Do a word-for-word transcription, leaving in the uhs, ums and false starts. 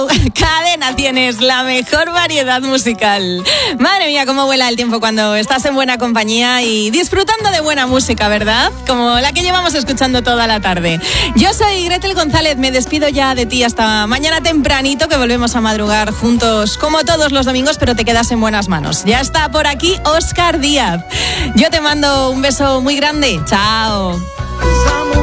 Cadena tienes la mejor variedad musical. Madre mía, cómo vuela el tiempo cuando estás en buena compañía y disfrutando de buena música, ¿verdad? Como la que llevamos escuchando toda la tarde. Yo soy Gretel González, me despido ya de ti hasta mañana tempranito, que volvemos a madrugar juntos como todos los domingos, pero te quedas en buenas manos. Ya está por aquí Óscar Díaz. Yo te mando un beso muy grande. Chao.